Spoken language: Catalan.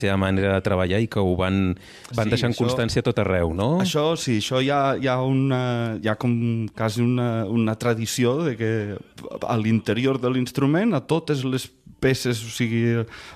seva manera de treballar i que ho van deixar en constància a tot arreu, no? Això sí, això hi ha com quasi una tradició de que a l'interior de l'instrument, a totes les peces, o sigui,